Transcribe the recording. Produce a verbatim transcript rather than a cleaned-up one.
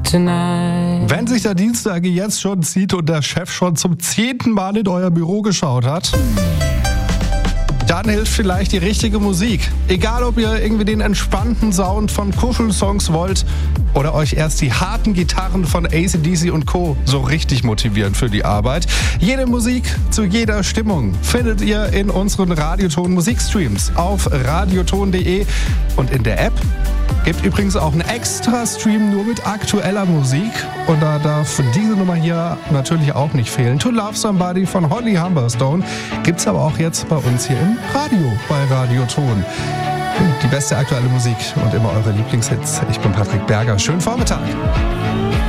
tonight. Wenn sich der Dienstag jetzt schon zieht und der Chef schon zum zehnten Mal in euer Büro geschaut hat, dann hilft vielleicht die richtige Musik. Egal, ob ihr irgendwie den entspannten Sound von Kuschelsongs wollt oder euch erst die harten Gitarren von A C D C und Co. so richtig motivieren für die Arbeit. Jede Musik zu jeder Stimmung findet ihr in unseren Radioton Musikstreams auf radioton punkt de und in der App. Gibt übrigens auch einen extra Stream nur mit aktueller Musik. Und da darf diese Nummer hier natürlich auch nicht fehlen. To Love Somebody von Holly Humberstone gibt's aber auch jetzt bei uns hier im Radio bei Radioton. Die beste aktuelle Musik und immer eure Lieblingshits. Ich bin Patrick Berger. Schönen Vormittag.